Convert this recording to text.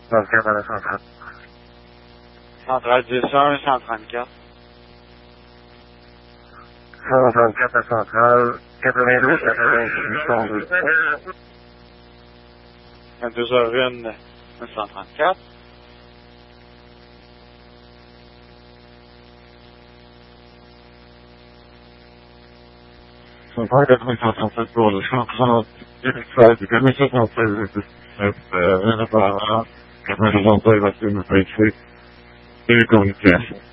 134 à la centrale. Centrale 10-1, 134. 134 à centrale, 92, 86, 102. À 2h01, 134. Centrale 85 pour le central, 16, 86, rien à part, 92 ans, il va se me faire écrire, et communication.